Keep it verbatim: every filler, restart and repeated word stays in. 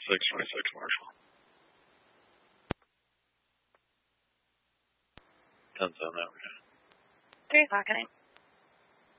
six twenty-six, Marshall. ten seven, okay. three o'clock at night.